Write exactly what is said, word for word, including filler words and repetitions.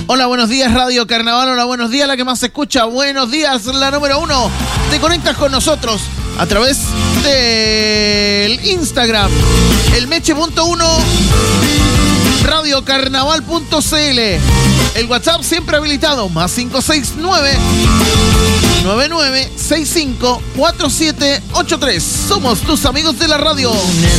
Hola, buenos días Radio Carnaval, hola, buenos días la que más se escucha, buenos días la número uno. Te conectas con nosotros a través del Instagram, el meche punto uno, radiocarnaval punto c l. El WhatsApp siempre habilitado, más cinco seis nueve, nueve nueve seis cinco, cuatro siete ocho tres. Somos tus amigos de la radio.